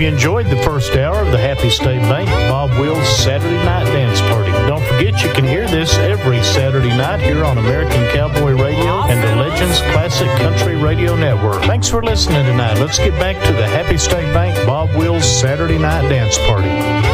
you enjoyed the first hour of the Happy State Bank Bob Wills Saturday Night Dance Party. Don't forget you can hear this every Saturday night here on American Cowboy Radio and the Legends Classic Country Radio Network. Thanks for listening tonight. Let's get back to the Happy State Bank Bob Wills Saturday Night Dance Party.